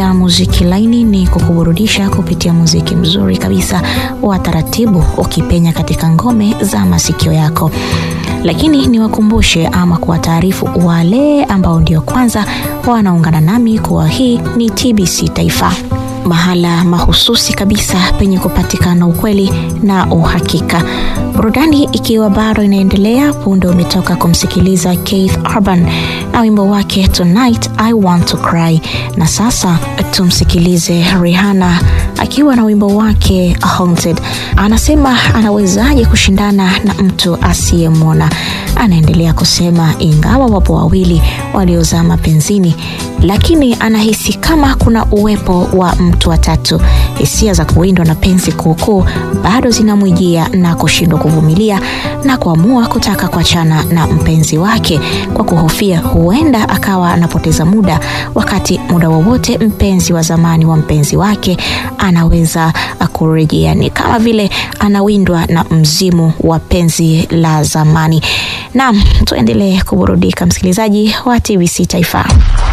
ya muziki laini ni kukuburudisha kupitia muziki mzuri kabisa wa taratibu ukipenya katika ngome za masikio yako. Lakini niwakumbushe ama kuwataarifu wale ambao ndio kwanza wanaungana nami kuwa hii ni TBC Taifa, mahala mahususi kabisa penye kupatikana ukweli na uhakika. Burudani ikiwa bado inaendelea, punde umetoka kumsikiliza Keith Urban na wimbo wake Tonight I Want to Cry. Na sasa tumsikilize Rihanna akiwa na wimbo wake Haunted. Anasema anawezaje kushindana na mtu asiyemwona. Anaendelea kusema ingawa wapo wawili waliozama mapenzini, lakini anahisi kama kuna uwepo wa mtu wa tatu. Hisia za kuwindwa na penzi kuukuu bado zinamwijia na kushindwa kuvumilia na kuamua kutaka kuachana na mpenzi wake kwa kuhofia huenda akawa anapoteza muda, wakati muda wowote mpenzi wa zamani wa mpenzi wake anaweza kurejea. Ni kama vile anawindwa na mzimu wa penzi la zamani. Naam, tuendelee kuburudika msikilizaji wa TBC Taifa.